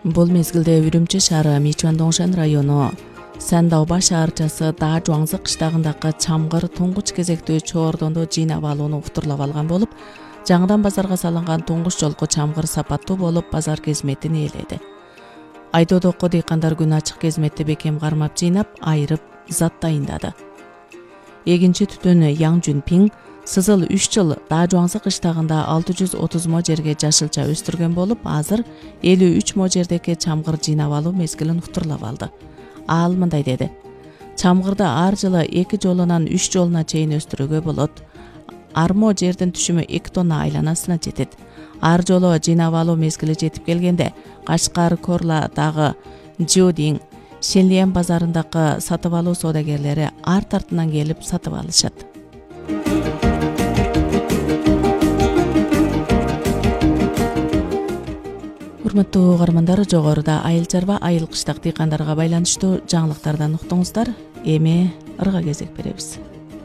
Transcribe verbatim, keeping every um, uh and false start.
Бул мезгилде Үрүмчү шаары Мичуан-Доңшен району Сандауба шаарчасы Даа Жуаңзы кыштагындагы чамгыр туңгуч кезектүү чоордонду жыйнап алууну уктурлап алган болуп, жаңыдан базарга салынган туңгуч жолку чамгыр сапаттуу болуп базар кезметин ээледи. Айдоодокко дыйкандар күн ачык кезметти бекем кармап жыйнап, айырып зат дайындады. Эгинчи түтүн Яң Жүнпиң Сызыл үч жыл Даа Жуаңзы кыштагында алты жүз отуз мо жерге жашылча өстүргөн болуп, азыр элүү үч мо жердеги чамгыр жыйнап алуу мезгилин уктурлап алды. Ал мындай деди: чамгырды ар жылы эки жолунан үч жолуна чейин өстүрүүгө болот. Армо жердин түшүмү эки тонна айланасына жетет. Ар жолу жыйнап алуу мезгили жетип келгенде, Кашкар, Корладагы, Жиодиң, Шенлиен базарындагы сатып алуу соодагерлери арт артынан келип сатып алышат. Урматтуу угармандар, жогоруда айыл чарба, айыл кыштак дыйкандарга байланыштуу жаңылыктардан уктуңуздар. Эми ырга кезек беребиз.